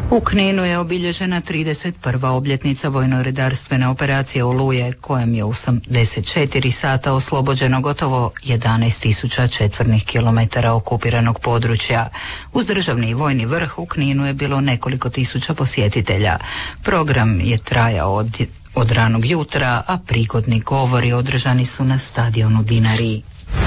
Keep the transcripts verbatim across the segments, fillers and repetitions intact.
U Kninu je obilježena trideset prva obljetnica vojno-redarstvene operacije Oluje, kojem je u osamdeset četiri sata oslobođeno gotovo jedanaest tisuća četvornih kilometara okupiranog područja. Uz državni i vojni vrh u Kninu je bilo nekoliko tisuća posjetitelja. Program je trajao od, od ranog jutra, a prigodni govori održani su na stadionu Dinari.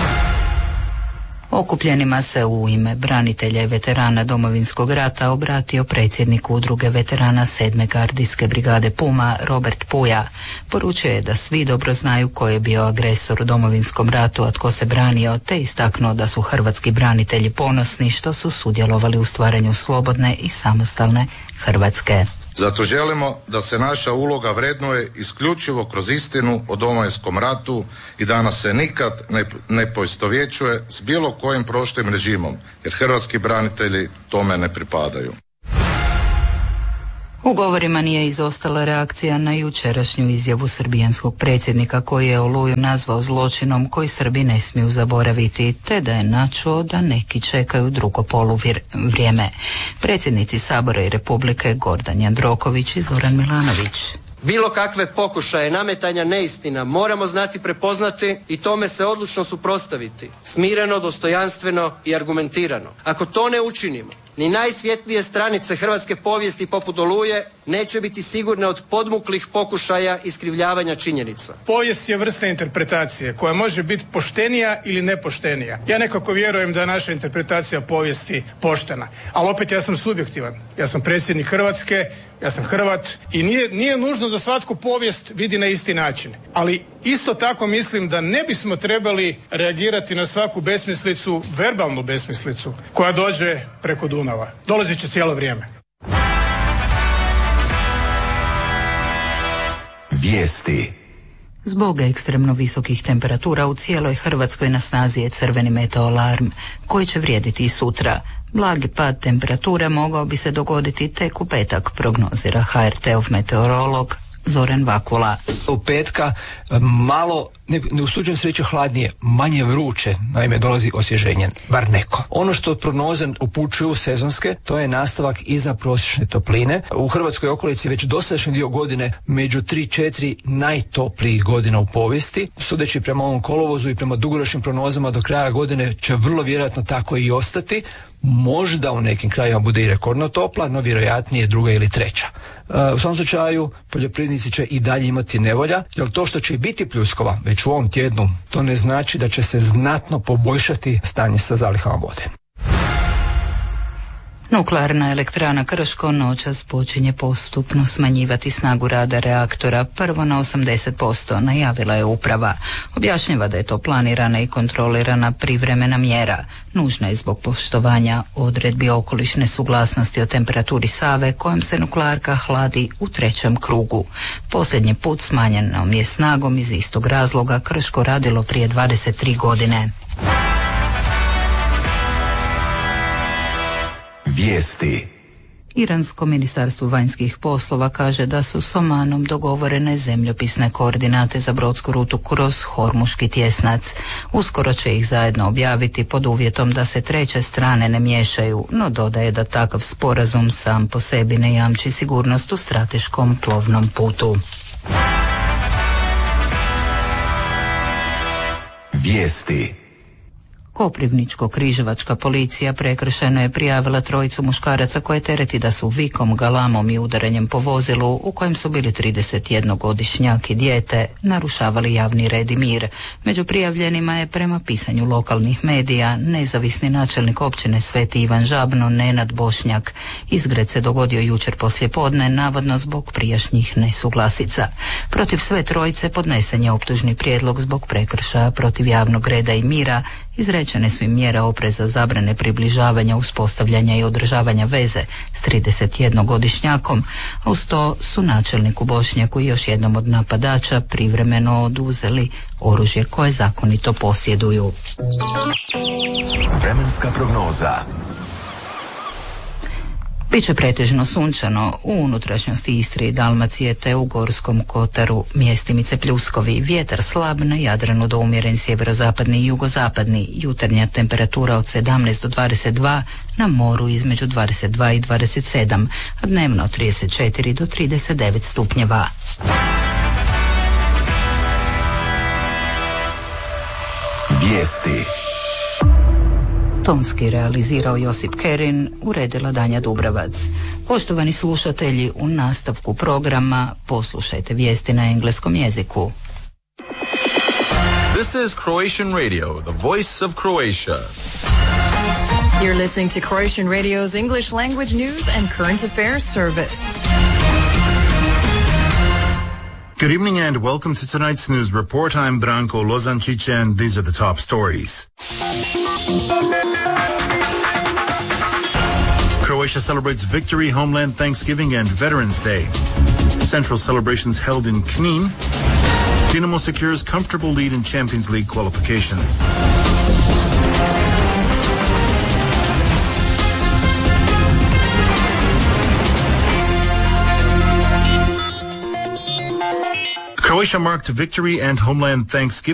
Okupljenima se u ime branitelja i veterana Domovinskog rata obratio predsjednik udruge veterana sedme gardijske brigade Puma Robert Puja. Poručio je da svi dobro znaju ko je bio agresor u Domovinskom ratu, a tko se branio, te istaknuo da su hrvatski branitelji ponosni što su sudjelovali u stvaranju slobodne i samostalne Hrvatske. Zato želimo da se naša uloga vrednuje isključivo kroz istinu o Domovinskom ratu i da nas se nikad ne, ne poistovjećuje s bilo kojim prošlim režimom, jer hrvatski branitelji tome ne pripadaju. U govorima nije izostala reakcija na jučerašnju izjavu srbijanskog predsjednika koji je Oluju nazvao zločinom koji Srbi ne smiju zaboraviti, te da je načuo da neki čekaju drugo poluvrijeme. Predsjednici Sabora i Republike Gordan Jandroković i Zoran Milanović. Bilo kakve pokušaje nametanja neistina moramo znati prepoznati i tome se odlučno suprotstaviti, smireno, dostojanstveno i argumentirano. Ako to ne učinimo, ni najsvjetlije stranice hrvatske povijesti poput Oluje neće biti sigurne od podmuklih pokušaja iskrivljavanja činjenica. Povijest je vrsta interpretacije koja može biti poštenija ili nepoštenija. Ja nekako vjerujem da je naša interpretacija povijesti poštena, ali opet ja sam subjektivan. Ja sam predsjednik Hrvatske, ja sam Hrvat i nije, nije nužno da svatko povijest vidi na isti način. Ali isto tako mislim da ne bismo trebali reagirati na svaku besmislicu, verbalnu besmislicu koja dođe preko Dunava. Dolazit će cijelo vrijeme. Vijesti. Zbog ekstremno visokih temperatura u cijeloj Hrvatskoj na snazi je crveni meteoalarm koji će vrijediti i sutra. Blagi pad temperature mogao bi se dogoditi tek u petak, prognozira ha er te-ov meteorolog Zoran Vakula. U petka malo, ne, ne usuđujem se reći hladnije, manje vruće, naime dolazi osvježenje, bar neko. Ono što prognoze upućuju sezonske, to je nastavak iza prosječne topline. U Hrvatskoj okolici već dosadašnji dio godine među tri četiri najtoplijih godina u povijesti. Sudeći prema ovom kolovozu i prema dugoročnim prognozama do kraja godine će vrlo vjerojatno tako i ostati. Možda u nekim krajima bude i rekordno topla, no vjerojatnije druga ili treća. U svom slučaju poljoprivrednici će i dalje imati nevolja, jer to što će biti pljuskova već u ovom tjednu, to ne znači da će se znatno poboljšati stanje sa zalihama vode. Nuklearna elektrana Krško noćas počinje postupno smanjivati snagu rada reaktora, prvo na osamdeset posto, najavila je uprava. Objašnjava da je to planirana i kontrolirana privremena mjera. Nužna je zbog poštovanja odredbi okolišne suglasnosti o temperaturi Save kojom se nuklearka hladi u trećem krugu. Posljednji put smanjenom je snagom iz istog razloga Krško radilo prije dvadeset tri godine. Vijesti. Iransko ministarstvo vanjskih poslova kaže da su s Omanom dogovorene zemljopisne koordinate za brodsku rutu kroz Hormuški tjesnac. Uskoro će ih zajedno objaviti pod uvjetom da se treće strane ne miješaju, no dodaje da takav sporazum sam po sebi ne jamči sigurnost u strateškom plovnom putu. Vijesti. Koprivničko-križevačka policija prekršajno je prijavila trojicu muškaraca koje tereti da su vikom, galamom i udaranjem po vozilu u kojem su bili tridesetjednogodišnjak i dijete narušavali javni red i mir. Među prijavljenima je prema pisanju lokalnih medija nezavisni načelnik općine Sveti Ivan Žabno Nenad Bošnjak. Izgred se dogodio jučer poslijepodne, navodno zbog prijašnjih nesuglasica. Protiv sve trojice podnesen je optužni prijedlog zbog prekršaja protiv javnog reda i mira. Izrečene su im mjere opreza, zabrane približavanja, uspostavljanja i održavanja veze s tridesetjednogodišnjakom, a uz to su načelniku Bošnjaku i još jednom od napadača privremeno oduzeli oružje koje zakonito posjeduju. Vremenska prognoza. Biće pretežno sunčano u unutrašnjosti Istre i Dalmacije te u Gorskom kotaru mjestimice pljuskovi. Vjetar slab na Jadranu do umjeren sjeverozapadni i jugozapadni. Jutarnja temperatura od sedamnaest do dvadeset dva, na moru između dvadeset dva i dvadeset sedam, a dnevno trideset četiri do trideset devet stupnjeva. Vijesti. Tonski realizirao Josip Kerin, uredila Danja Dubravac. Poštovani slušatelji, u nastavku programa poslušajte vijesti na engleskom jeziku. This is Croatian Radio, the voice of Croatia. You're listening to Croatian Radio's English language news and current affairs service. Good evening and welcome to tonight's news report. I'm Branko Lozančić and these are the top stories. Croatia celebrates victory, Homeland Thanksgiving, and Veterans Day. Central celebrations held in Knin. Dinamo secures comfortable lead in Champions League qualifications. Croatia marked victory and Homeland Thanksgiving